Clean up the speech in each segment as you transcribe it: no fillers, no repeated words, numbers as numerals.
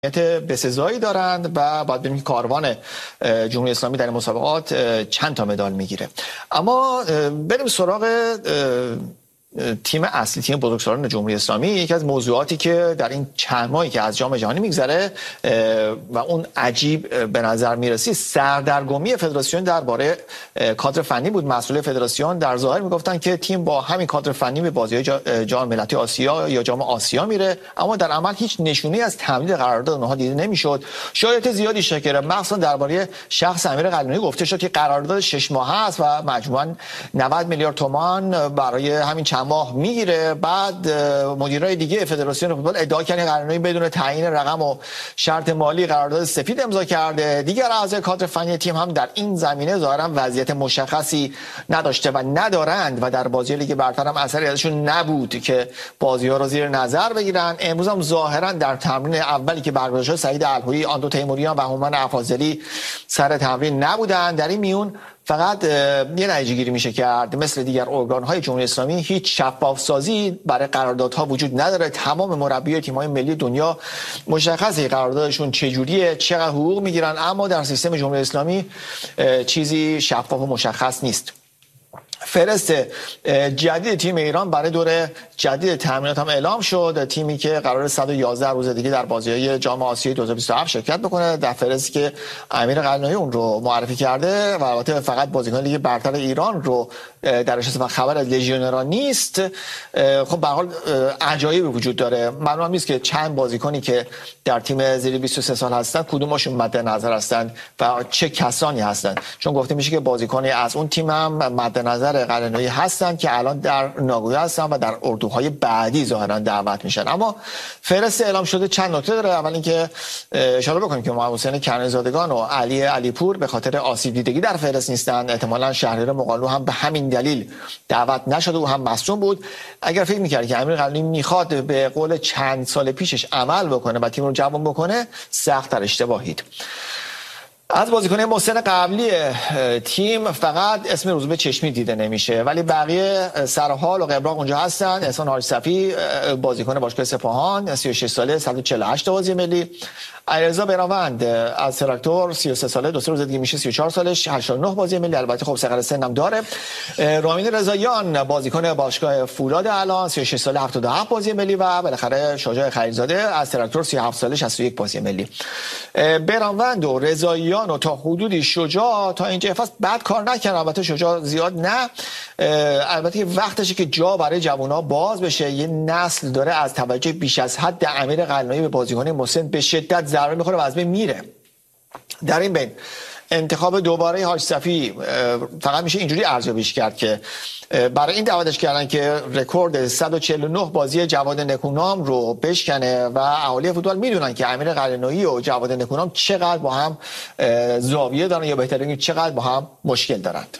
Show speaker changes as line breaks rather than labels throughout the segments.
بسزایی دارند و باید ببینیم که کاروان جمهوری اسلامی در این مسابقات چند تا مدال میگیره. اما بریم سراغ تیم اصلی، تیم بزرگسالان جمهوری اسلامی. یکی از موضوعاتی که در این چند ماهی که از جام جهانی میگذره و اون عجیب به نظر میرسی، سردرگمی فدراسیون درباره کادر فنی بود. مسئول فدراسیون در ظاهر میگفتن که تیم با همین کادر فنی به بازی جام ملت‌های آسیا یا جام آسیا میره، اما در عمل هیچ نشونه‌ای از تمدید قرارداد اونها دیده نمیشد. شایعات زیادی شکر مخصوصا درباره شخص امیر قلعه‌نویی گفته شد که قرارداد 6 ماهه است و مجموعاً 90 میلیارد تومان برای همین ماه میگیره. بعد مدیرای دیگه فدراسیون فوتبال ادعا کردن قلعه‌نویی بدون تعیین رقم و شرط مالی قرارداد سفید امضا کرده. دیگر اعضای کادر فنی تیم هم در این زمینه ظاهرا وضعیت مشخصی نداشته و ندارند و در بازی لیگ برتر هم اثری ازشون نبود که بازی‌ها رو زیر نظر بگیرن. امروز هم ظاهرا در تمرین اولی که برگزار شد سعید الهویی، آندو تیموریان و هومن افاضلی سر تمرین نبودند. در این میون فقط یه نتیجه گیری میشه کرد. مثل دیگر ارگان‌های جمهوری اسلامی هیچ شفافسازی برای قراردادها وجود نداره. تمام مربیای تیم‌های ملی دنیا مشخصه قراردادشون چجوریه، چقدر حقوق میگیرن، اما در سیستم جمهوری اسلامی چیزی شفاف و مشخص نیست. فهرست جدید تیم ایران برای دور جدید تمرینات هم اعلام شد. تیمی که قرار 111 روز دیگه در بازی‌های جام آسیا 2027 شرکت بکنه. در فهرستی که امیر قلعه‌نویی اون رو معرفی کرده و البته فقط بازیکن لیگ برتر ایران رو درش هست و خبر از لژیونرها نیست. خب به هر حال عجایبی وجود داره. معلوم نیست که چند بازیکنی که در تیم زیر 23 سال هستن کدومشون مد نظر هستن و چه کسانی هستن، چون گفته میشه که بازیکنی از اون تیم هم مد نظر قلعه‌نویی هستن که الان در ناگویا هستن و در اردوهای بعدی ظاهرا دعوت میشن. اما فهرست اعلام شده چند نکته داره. اول اینکه اشاره بکنیم که محمد حسین کنعزادگان و علی علیپور به خاطر آسیب دیدگی در فهرست نیستن. احتمالاً شهریار مقالو هم به همین دلیل دعوت نشده و هم مصدوم بود. اگر فکر می‌کرد که امیر قلعه‌نویی میخواد به قول چند سال پیشش عمل بکنه و تیم رو جوان بکنه، سخت‌تر اشتباهید. از بازیکن محسن قبلی تیم فقط اسم روزبه چشمی دیده نمیشه، ولی بقیه سرحال و قبراق اونجا هستن. احسان حاج صفی بازیکن باشگاه سپاهان 36 ساله 148 بازی ملی. علیرضا برانوند از تراکتور 33 ساله 2 روز دیگه میشه 34 سالش 89 بازی ملی. البته خب ثغر سنم داره. رامین رضاییان بازیکن باشگاه فولاد الان 36 ساله 77 بازی ملی و بالاخره شجاع خلیلزاده از تراکتور 37 ساله 61 بازی ملی. برانوند و رضاییان و تا حدودی شجاع تا اینجا فصل بد کار نکردن. البته شجاع زیاد نه. البته وقتشه که جا برای جوونا باز بشه. یه نسل داره از توجه بیش از حد امیر قلعه‌نویی به بازیکن محسن به شدت ضربه میخوره و از بین میره. در این بین انتخاب دوباره حاج صفی فقط میشه اینجوری ارزیابیش کرد که برای این دعوتش کردن که رکورد 149 بازی جواد نکونام رو بشکنه و اهالی فوتبال میدونن که امیر قلعه‌نویی و جواد نکونام چقدر با هم زاویه دارن یا بهتر بگیم چقدر با هم مشکل دارند.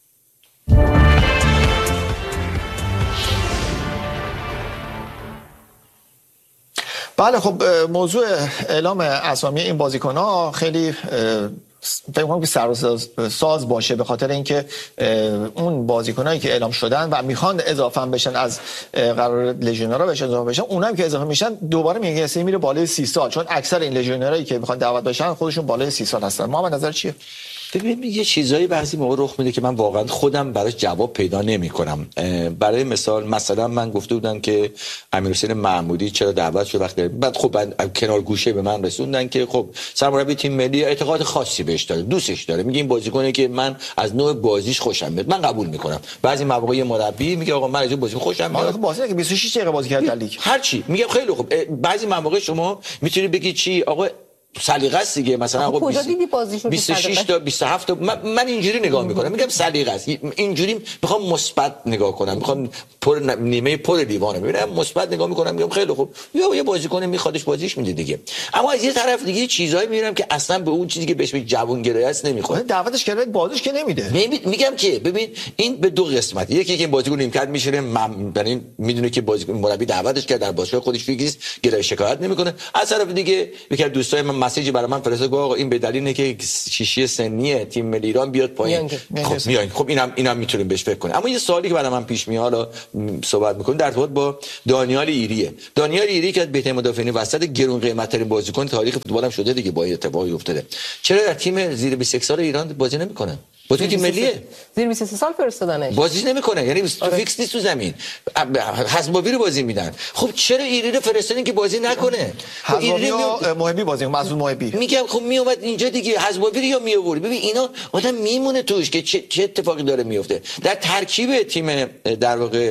بله خب موضوع اعلام اسامی این بازیکن‌ها خیلی فکر می‌کنم که ساز باشه، به خاطر اینکه اون بازیکنایی که اعلام شدن و میخوان اضافه بشن از قرار لژیونرها بشن اضافه بشن، اونایی که اضافه میشن دوباره میگه میره بالای 30 سال، چون اکثر این لژیونرایی که میخوان دعوت بشن خودشون بالای 30 سال هستن. محمد نظر چیه؟
ببین یه چیزایی بعضی موقع رخ میده که من واقعا خودم براش جواب پیدا نمی‌کنم. برای مثلا من گفته بودم که امیرحسین محمودی چرا دعوت شد وقتی بعد خب کنار گوشه به من رسوندن که خب سرمربی تیم ملی اعتقاد خاصی بهش داره، دوستش داره، میگه این بازیکنه که من از نوع بازیش خوشم میاد، من قبول میکنم. بعضی مواقع مربی میگه آقا من از این بازیکن خوشم میاد،
بازی که 26 دقیقه بازی کرد در لیگ
هر چی میگم خیلی خوب. بعضی مواقع شما میتونی بگی چی آقا سلیقه است دیگه، مثلا آقا
کجا دیدی بازیشو
26 تا 27 تا من اینجوری نگاه میکنم، میگم سلیقه است، اینجوری میخوام مثبت نگاه کنم، میخوام نیمه پر لیوانو ببینم، مثبت نگاه میکنم، میگم خیلی خوب یه بازیکن میخوادش بازیش میده دیگه. اما از یه طرف دیگه چیزایی میبینم که اصلا به اون چیزی که بهش جوونگرایی است نمیخوره.
دعوتش کرده بازیش که نمیده.
میگم که ببین این به دو قسمت، یکی که بازیکن نیمکت میشینه، یعنی میدونه که بازیکن مربی دعوتش کرد در باشگاه خودش فیکس گره شکایت نمیکنه، از طرف دیگه یکی از دوستای من مسیجی برای من فرستاد گفت آقا این به دلیل اینه که شیشی سنی تیم ملی ایران بیاد پایین. خب میان، خب اینم میتونیم بهش فکر کنیم. اما یه سوالی که برای من پیش میاد، حالا صحبت میکنیم در ارتباط با دانیال ایریه. دانیال ایری که از بهترین مدافعین وسط گرون قیمت ترین بازیکن تاریخ فوتبال هم شده دیگه، با اتفاقی افتاده. چرا در تیم زیر 21 سال ایران بازی نمیکنه؟ بازی تیم ملیه
زیر 23 سال فرستادنش،
بازی نمیکنه، یعنی فیکس نیست تو زمین. حزبابی رو بازی میدن. خب چرا ایری رو فرستادین که بازی نکنه؟
حزبابی و محبی بازی، مسعود محبی
میگم خب میومد اینجا دیگه، حزبابی رو یا میآورد. ببین اینا آدم میمونه توش که چه اتفاقی داره میفته در ترکیب تیم در واقع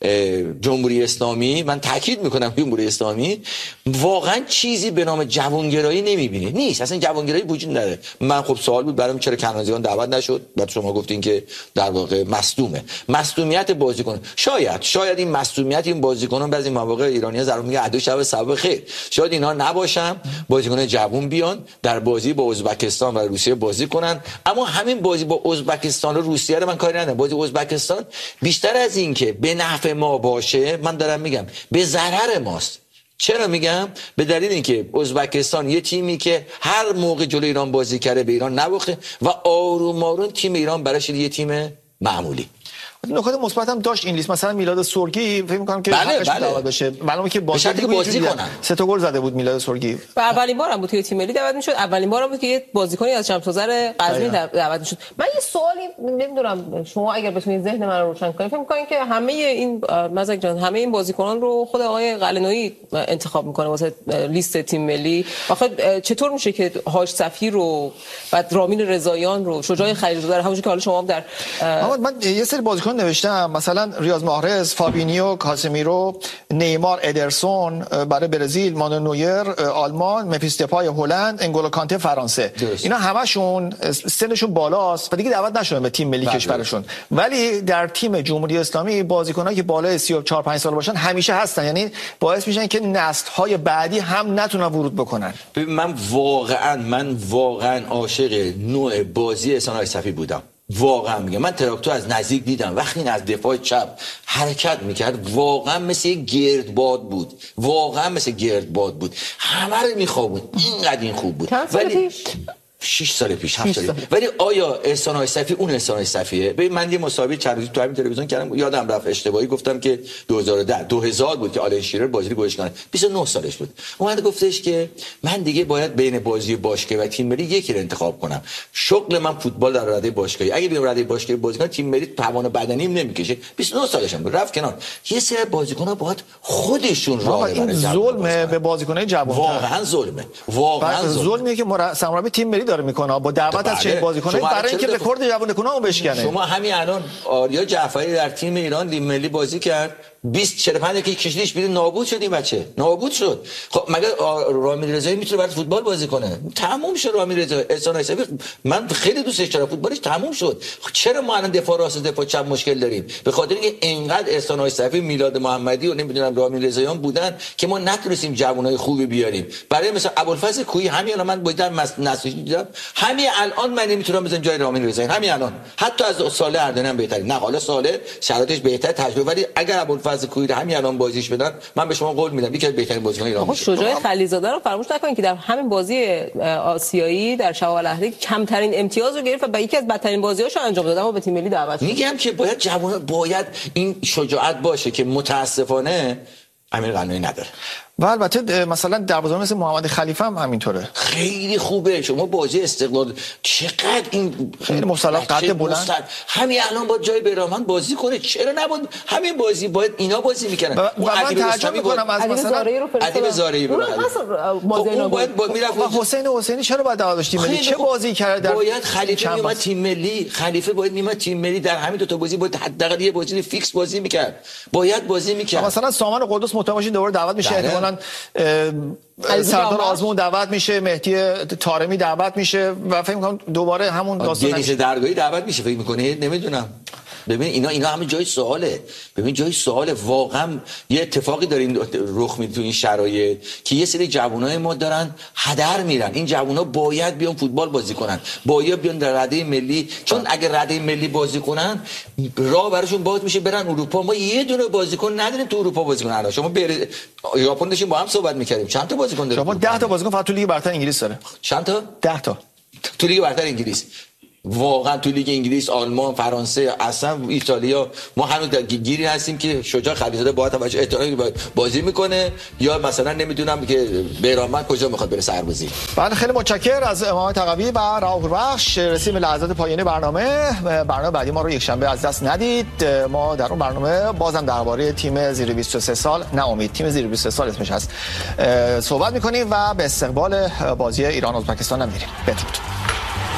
جمهوری اسلامی. من تاکید میکنم جمهوری اسلامی واقعا چیزی به نام جوانگرایی نمیبینه، نیست اصلا، جوانگرایی وجود نداره. من خب سوال بود برام چرا کنعانیان دعوت نشد، بعد شما گفتین که در واقع مصدومیت بازیکن. شاید این مصدومیت این بازیکنان بعضی مواقع ایرانی‌ها ضرور میگه عدو شب سبب خیر، شاید اینا نباشن، بازیکن جوون بیان در بازی با ازبکستان و روسیه بازی کنن. اما همین بازی با ازبکستان و روسیه رو من کاری ندارم. بازی ازبکستان بیشتر از این که به نفع ما باشه، من دارم میگم به ضرر ماست. چرا میگم؟ به دلیل اینکه ازبکستان یه تیمی که هر موقع جلوی ایران بازی کرده به ایران نباخته و آروم آروم تیم ایران براش یه تیم معمولی.
نکات مثبت هم داشت این لیست. مثلا میلاد سرگی فکر می‌کنم که
بله.
دعوت بشه، معلومه که بازی
کنن.
3 تا گل زده بود میلاد سرگی.
اولین بار هم بود که تیم ملی دعوت می‌شد، اولین بار هم بود که یه بازیکنی از شمس‌آذر غزنی دعوت می‌شد. من یه سوالی نمیدونم شما اگر بتونید ذهن من رو روشن کنید، فکر می‌کنید که همه این مزک جان همه این بازیکنان رو خود آقای قلعه‌نویی انتخاب می‌کنه واسه لیست تیم ملی؟ آخه چطور میشه که هاش صفی رو و رامین رضاییان رو، شجاع خلیلزاده رو، همونجوری که حالا شما هم در
من یه سری بازیکن نوشتم، مثلا ریاض محرز، فابینیو، کاسمیرو، نیمار، ادرسون برای برزیل، مانو نویر آلمان، مفیس دپای هلند، انگولو کانته فرانسه. اینا همشون سنشون بالاست و دیگه دعوت نشدن به تیم ملی کشورشون، ولی در تیم جمهوری اسلامی بازیکنایی که بالای 34 5 سال باشن همیشه هستن، یعنی باعث میشن که نسل‌های بعدی هم نتونن ورود بکنن.
من واقعا عاشق نوع بازی احسان صفی بودم. واقعا میگم، من تراکتور از نزدیک دیدم، وقتی این از دفاع چپ حرکت میکرد واقعا مثل گردباد بود، همه رو میخوابوند، اینقدر این خوب بود. ولی 6 سال پیش 7 سال. ولی آیا احسان صفی اون احسان صفیه؟ ببین من یه مسابقه چند روزی تو همین تلویزیون کردم، یادم رفت اشتباهی گفتم که 2000 بود که آلن شیرر بازی گوش کنه، 29 سالش بود. اومد گفتش که من دیگه باید بین بازی باشگاهی و تیم ملی یکی رو انتخاب کنم. شغل من فوتبال در رده باشگاهی، اگه بیام رده باشگاهی بازی کنم تیم ملی توان بدنیم نمیکشه. 29 سالش بود، رفت کنار. یه سری بازیکن‌ها باید خودشون راه
ببرن. این ظلمه به بازیکن‌های جوان،
واقعا
ظلمه که مربی تیم ملی داره میکنه با دعوت از چه بازیکنایی برای اینکه رکورد جوانکنامو بشکنه.
شما همین الان آریا جعفری در تیم ایران تیم ملی بازی کرد، 20-45 که کشیدش بیرون، نابود شد این بچه، نابود شد. خب مگه رامین رضایی میتونه برای فوتبال بازی کنه؟ تموم شد. رامین رضایی، احسان صفی من خیلی دوستش دارم، فوتبالش تموم شد. خب چرا ما الان دفاع راست دفاع چپ مشکل داریم؟ به خاطر اینکه اینقدر احسان صفی، میلاد محمدی و نمیدونم رامین رضاییان بودن که ما نتونستیم جوانای خوبی بیاریم. برای مثلا ابوالفضل کوهی همین الان من بودم نسلی دیدم، همین الان من نمیتونم بزنم جای رامین رضایی، همین الان حتی از ساله اردن هم بهتره. نه حالا ساله شرایطش بهتر تجربه، ولی اگر ابوالفضل کوهی همین الان بازیش بدن من به شما قول میدم یکی از بهترین بازیکنان ایران میشه.
شجاع خلیلزاده رو فراموش نکنید که در همین بازی آسیایی در شباب الاهلی کمترین امتیاز رو گرفت و یکی از بدترین بازی‌هاشو انجام داد اما به تیم ملی دعوت شد.
میگم که باید این شجاعت باشه که متاسفانه امیر قلعه‌نویی نداره.
و البته مثلا دروازه‌بان مثل محمد خلیفه هم همینطوره،
خیلی خوبه. شما بازی استقلال چقدر این
خیلی مصالح قد بلند،
همین الان با جای بیرامند بازی کنه، چرا نبود همین بازی باید اینا بازی میکنن.
و من تعجب میکنم از مثلا
ادیب زارعی رو
باید میرفت حسینی چرا باید دعوت داشتیم ملی چه بازی کرد؟
باید خلیفه میومد تیم ملی، خلیفه باید میومد تیم ملی، در همین دو تا بازی باید حداقل یه بازی فیکس بازی میکرد، باید بازی میکرد.
مثلا سامان قدوس متواشی دوباره دعوت میشه، احتمالاً سردار آزمون دعوت میشه، مهدی طارمی دعوت میشه و فکر می‌کنم دوباره همون داستان
دنیز درگاهی دعوت میشه. فکر می‌کنید؟ نمیدونم. ببین اینا همه جای سواله. ببین جای سواله واقعا. یه اتفاقی داره رخ میده تو این شرایط که یه سری جوانای ما دارن هدر میرن. این جوونا باید بیان فوتبال بازی کنن، باید بیان در رده ملی، چون اگه رده ملی بازی کنن راه براشون باز میشه برن اروپا. ما یه دونه بازیکن نداریم تو اروپا بازی کنن. الان شما ژاپن داشتیم با هم صحبت میکردیم، چند تا بازیکن داره؟
شما 10 تا بازیکن فقط تو لیگ برتر انگلیس داره.
چند تا؟
10 تا
تو لیگ برتر انگلیس. واقعا تو لیگ انگلیس، آلمان، فرانسه، اصلا ایتالیا ما هنوز گیری هستیم که شجاع خلیزاده با توجه احترامی بازی میکنه یا مثلا نمیدونم که بیرانوند کجا میخواد بره سربازی.
بله خیلی متشکرم از امام تقوی و راهور بخش. رسیدیم به لحظات پایانی برنامه بعدی ما رو یک شنبه از دست ندید. ما در اون برنامه بازم درباره تیم زیر 23 سال، نه امید، تیم زیر 23 سال اسمش هست، صحبت میکنیم و به استقبال بازی ایران ازبکستان هم میریم. بدرود.